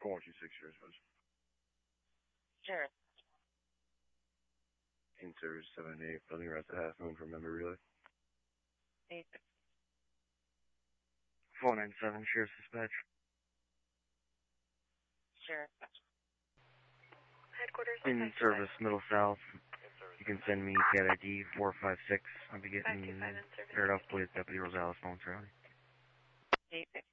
Call 26 years, please. Sure. In service 78, building rest at Half Moon for member relay. 8. 497, Sheriff's Dispatch. Sure. Headquarters. In service, Middle South. You can send me CAT ID 456. I'll be getting paired up with Deputy Rosales momentarily. 8.